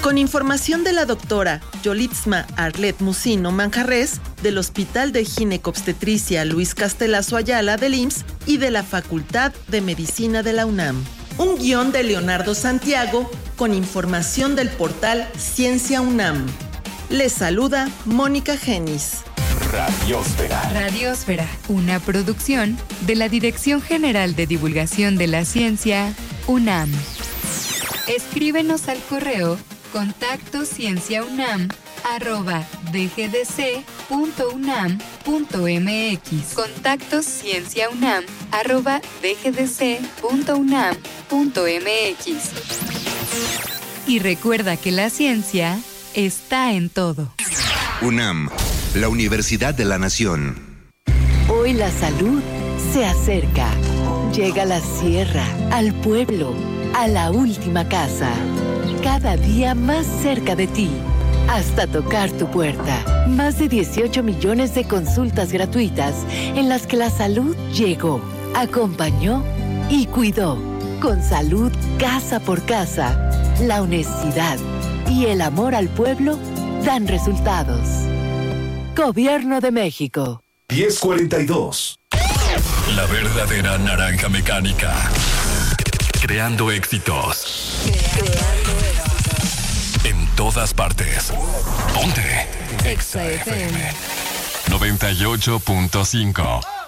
Con información de la doctora Yolitzma Arlet Musino Manjarres, del Hospital de Ginecobstetricia Luis Castelazo Ayala del IMSS y de la Facultad de Medicina de la UNAM. Un guión de Leonardo Santiago con información del portal Ciencia UNAM. Les saluda Mónica Genis. Radiosfera. Radiosfera, una producción de la Dirección General de Divulgación de la Ciencia, UNAM. Escríbenos al correo contactocienciaunam@dgdc.unam.mx. contactocienciaunam@dgdc.unam.mx. Y recuerda que la ciencia está en todo. UNAM, la Universidad de la Nación. Hoy la salud se acerca. Llega a la sierra, al pueblo, a la última casa. Cada día más cerca de ti, hasta tocar tu puerta. Más de 18 millones de consultas gratuitas en las que la salud llegó, acompañó y cuidó. Con salud casa por casa, la honestidad y el amor al pueblo dan resultados. Gobierno de México. 1042. La verdadera naranja mecánica. Creando éxitos. En todas partes. Ponte. Exa FM 98.5.